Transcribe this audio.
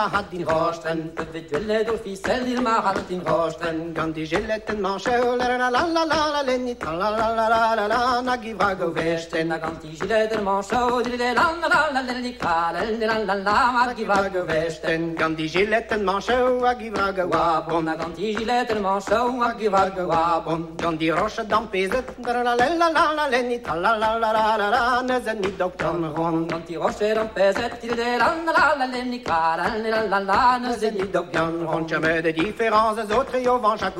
Had in Rosten, de Gille do Fisel il ma hat in Rosten, gan die Gilletten manche la la la la la lenni la la la la la la na givago vesten, na gan die Gilletten manche de la la la la lenni la la la ma givago vesten, gan die Gilletten manche a givago wabon, na gan die Gilletten manche a givago wabon, gan die Roche dan pezet la la la la la lenni la la la la la la na zen mit doktor ron, gan die Roche dan pezet de la la la lenni la la la, ne c'est ni donc bien, on jamais de différence, autres y au vent chaque